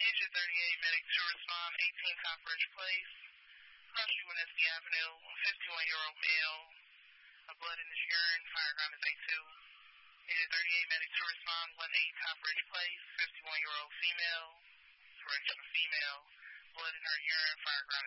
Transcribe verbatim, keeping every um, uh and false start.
Engine thirty-eight, medic to respond, eighteen Copperidge Place, across Winesky Avenue, fifty-one-year-old male, a blood in his urine, fireground is A two. Engine thirty-eight, medic to respond, eighteen Copperidge Place, fifty-one-year-old female, correction of female, blood in her urine, fireground